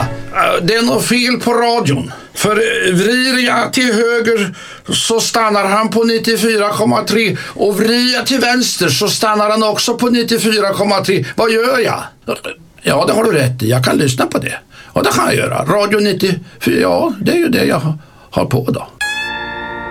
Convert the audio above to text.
Det är något fel på radion. För vrider jag till höger så stannar han på 94,3 och vrider jag till vänster så stannar han också på 94,3. Vad gör jag? Ja, det har du rätt i. Jag kan lyssna på det. Och det kan jag göra. Radio 94, ja, det är ju det jag har på då.